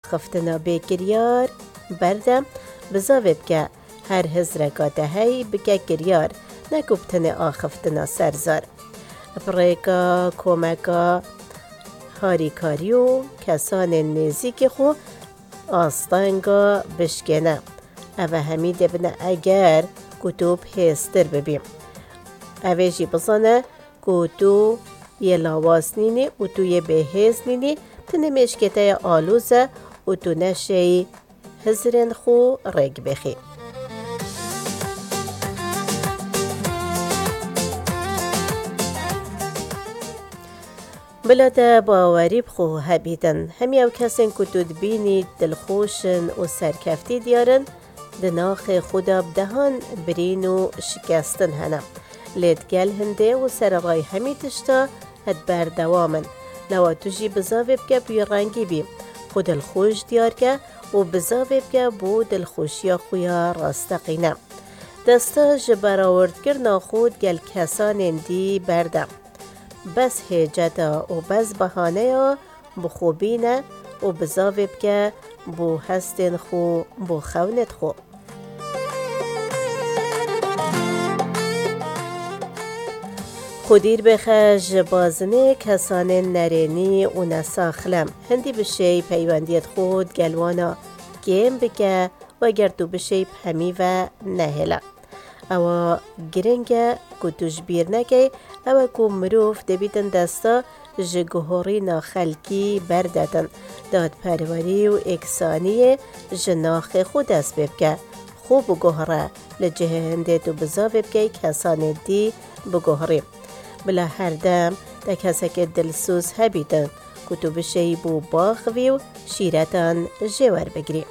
آخفتنا بکریار بردم بزاوی بکه هر هزرگا دهی بکه کریار نکوبتن آخفتنا سرزار. پریکا کومکا هاریکاریو کسان نزیک خو آستانگا بشکنه. اوه همی دبنه اگر کتوب هستر ببیم. اوه جی بزانه کتو یه لاواز نینی و تو یه بهز نینی تنه مشکته آلوزه و تو نشه هزرن خو رگ بخی. بلاده باوری بخو هبیدن همی او کسین کتود بینید دلخوشن و سرکفتی دیارن دناخ خدا بدهان برین و شکستن هنم لیدگل هنده و سرغای همی تشتا هد بردوامن لوا توجی بزاوی بگه بی رنگی بیم خود دلخوش دیار که و بزاوی بگه بو دلخوشی خویا راستقینه دستا جبراورد کرنا خود گل کسان دی بردم بس هجدا و بس بهانه بخوبینه و بزاوی بگه بو هستن خو بو خونت خو. خودیر بخش بازنه کسان نرینی و نساخلم هندی بشه پیوندیت خود گلوانا گیم بگه و اگر تو بشه همی و نهلا او گرنگه که تجبیر نگه او که مروف دبیدن دستا جگهوری ناخلکی بردادن داد پروری و اکسانی جناخ خود دست ببگه خوب و گهره لجهنده تو بزاوی بگه کسان دی بگهریم بلا هر دم دا کسی که دلسوز هبیدن که تو بشه بو باخوی و شیرتان جوار بگیریم.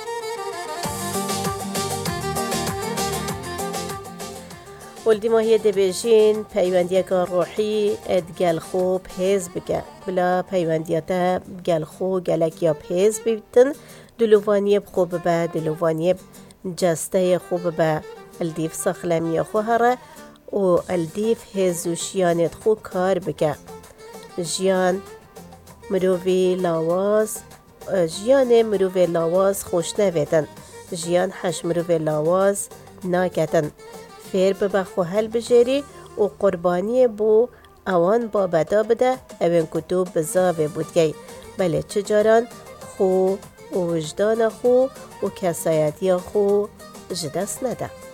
ولدی ماهی دبیجین پیوندیه روحی ادگل خوب هز بگه بلا پیوندیاتا گل خو گلک یا هز بیتن دلوانیب خوب به دلوانیب جسته خوب به الدیف سخلمی خو هره و الدیف هزوشیانت خو کار بگه جیان مروی لاواز خوش نویدن جیان حش مروی لاواز ناکتن فیر به خو حل بجری و قربانی بو اوان با بدا بده اوین کتو بزاوه بودگی بله چجاران خو و وجدان خو و کسایتی خو جدست نده.